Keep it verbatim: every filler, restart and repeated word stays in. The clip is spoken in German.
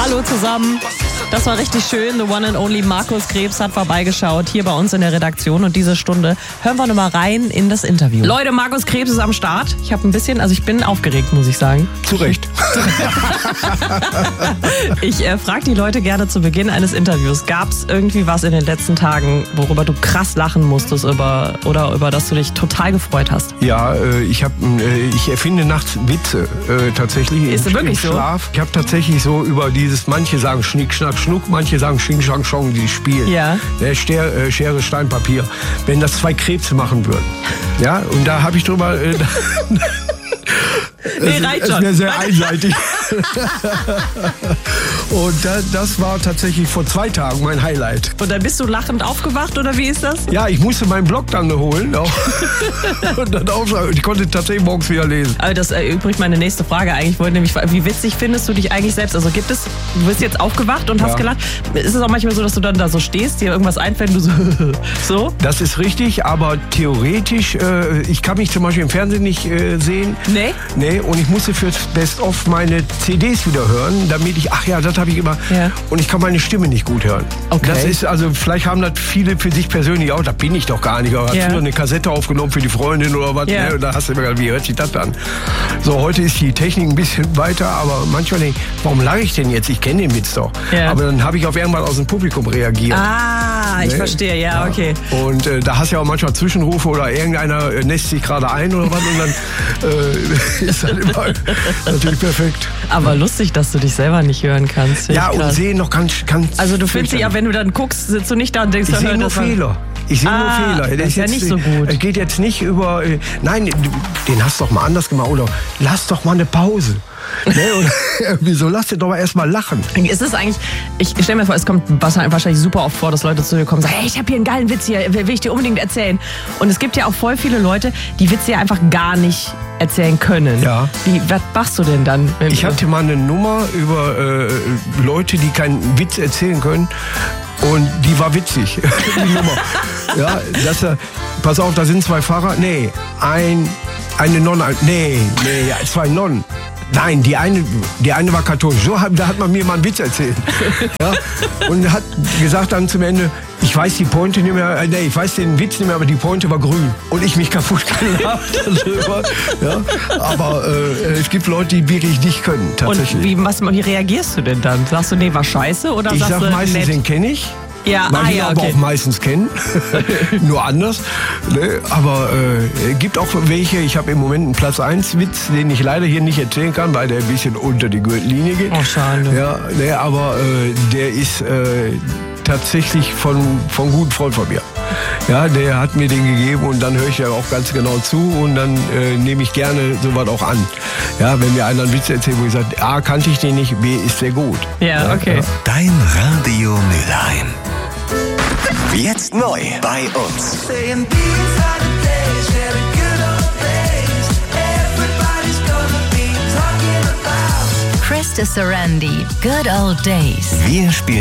Hallo zusammen. Das war richtig schön. The one and only Markus Krebs hat vorbeigeschaut hier bei uns in der Redaktion und diese Stunde hören wir nochmal rein in das Interview. Leute, Markus Krebs ist am Start. Ich habe ein bisschen, also ich bin aufgeregt, muss ich sagen. Zu Recht. Ich äh, frage die Leute gerne zu Beginn eines Interviews. Gab es irgendwie was in den letzten Tagen, worüber du krass lachen musstest über, oder über das du dich total gefreut hast? Ja, äh, ich, hab, äh, ich erfinde nachts Witze äh, tatsächlich. Ist im, wirklich im Schlaf. So? Ich habe tatsächlich so über dieses, manche sagen Schnick, Schnack, Schnuck, manche sagen Xing, Shang, Shong, die spielen. Ja. Der Ster, äh, Schere, Stein, Papier. Wenn das zwei Krebse machen würden. Ja, und da habe ich drüber... Äh, Nee, reicht schon. Es wäre sehr einseitig. Und das, das war tatsächlich vor zwei Tagen mein Highlight. Und dann bist du lachend aufgewacht, oder wie ist das? Ja, ich musste meinen Blog dann holen. Auch. Und dann aufschreiben. Ich konnte tatsächlich morgens wieder lesen. Aber das erübrigt meine nächste Frage eigentlich. Ich wollte nämlich, wie witzig findest du dich eigentlich selbst? Also gibt es, du bist jetzt aufgewacht und hast ja. gelacht. Ist es auch manchmal so, dass du dann da so stehst, dir irgendwas einfällt und du so, so? Das ist richtig, aber theoretisch, äh, ich kann mich zum Beispiel im Fernsehen nicht äh, sehen. Nee? Nee, und ich musste fürs Best-of meine C Ds wieder hören, damit ich, ach ja, das habe ich immer, ja. und ich kann meine Stimme nicht gut hören. Okay. Das ist, also vielleicht haben das viele für sich persönlich auch, da bin ich doch gar nicht, aber ja. hast du eine Kassette aufgenommen für die Freundin oder was, ja. ne? Und da hast du immer gedacht, wie hört sich das an? So, heute ist die Technik ein bisschen weiter, aber manchmal denke ich, warum lache ich denn jetzt? Ich kenne den Witz doch. Ja. Aber dann habe ich auf irgendwann aus dem Publikum reagiert. Ah, ich ne? verstehe, ja, ja, okay. Und äh, da hast du ja auch manchmal Zwischenrufe oder irgendeiner äh, nässt sich gerade ein oder was und dann äh, ist das immer natürlich perfekt. Aber lustig, dass du dich selber nicht hören kannst. Ja, und sehen noch ganz, ganz... Also du findest ja, wenn du dann guckst, sitzt du nicht da und denkst... Ich sehe nur Fehler. Ich sehe ah, nur Fehler. Das ist ja jetzt, nicht so gut. Es geht jetzt nicht über... Äh, nein, den hast du doch mal anders gemacht. Oder lass doch mal eine Pause. Ne? Oder, wieso lass dir doch mal erstmal lachen? Ist es eigentlich... Ich stelle mir vor, es kommt wahrscheinlich super oft vor, dass Leute zu dir kommen und sagen, hey, ich habe hier einen geilen Witz hier, will ich dir unbedingt erzählen. Und es gibt ja auch voll viele Leute, die Witze ja einfach gar nicht erzählen können. Ja. Wie, was machst du denn dann? Ich hatte mal eine Nummer über äh, Leute, die keinen Witz erzählen können. Und die war witzig, die Nummer. Ja, das, äh, pass auf, da sind zwei Pfarrer. Nee, ein, eine Nonne. Nee, nee, zwei Nonnen. Nein, die eine, die eine war katholisch. So, da hat man mir mal einen Witz erzählt. Ja? Und hat gesagt dann zum Ende, ich weiß die Pointe nicht mehr, nee, ich weiß den Witz nicht mehr, aber die Pointe war grün. Und ich mich kaputt gelacht darüber. Ja? Aber äh, es gibt Leute, die wirklich nicht können, tatsächlich. Und wie, was, wie reagierst du denn dann? Sagst du, nee, war scheiße? Oder ich sagst sag du, meistens, nett? Den kenne ich. Ja, weil ah, ich ja, aber okay. auch meistens kennen, nur anders. Ne? Aber es äh, gibt auch welche, ich habe im Moment einen Platz eins Witz, den ich leider hier nicht erzählen kann, weil der ein bisschen unter die Gürtellinie geht. Oh, schade. Ja, ne, aber äh, der ist äh, tatsächlich von, von guten Freund von mir. Ja, der hat mir den gegeben und dann höre ich ja auch ganz genau zu und dann äh, nehme ich gerne sowas auch an. Ja, wenn mir einer einen Witz erzählt, wo ich sage, A, kannte ich den nicht, B, ist der gut. Ja, okay. Ja. Dein Radio Mülheim. Jetzt neu bei uns. Krista Sarandon, Good Old Days. Wir spielen